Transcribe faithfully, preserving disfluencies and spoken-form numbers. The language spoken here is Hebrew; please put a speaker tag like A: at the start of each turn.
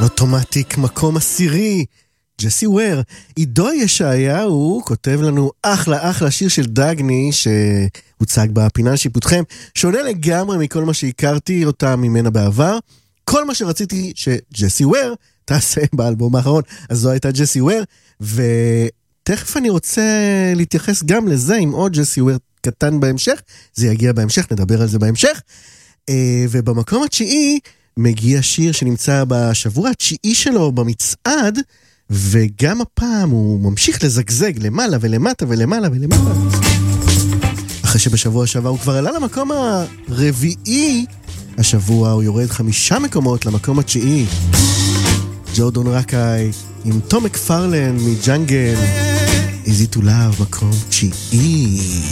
A: אוטומטיק מקום עשירי, ג'סי וויר. עידו ישעיהו כותב לנו אחלה אחלה שיר של דגני שהוצג בפינה לשיפוטכם, שונה לגמרי מכל מה שהכרתי אותה ממנה בעבר. כל מה שרציתי שג'סי וויר תעשה באלבום האחרון, אז זו הייתה ג'סי וויר, ותכף אני רוצה להתייחס גם לזה עם עוד ג'סי וויר קטן בהמשך, זה יגיע בהמשך, נדבר על זה בהמשך. ובמקום התשיעי מגיע שיר שנמצא בשבוע התשיעי שלו במצעד, וגם הפעם הוא ממשיך לזגזג למעלה ולמטה ולמעלה ולמטה, אחרי שבשבוע שעבר הוא כבר עלה למקום הרביעי, השבוע הוא יורד חמישה מקומות למקום התשיעי. ג'ורדון רקאי עם תום מקפרלן מג'אנגל, Easy to Love, מקום תשיעי.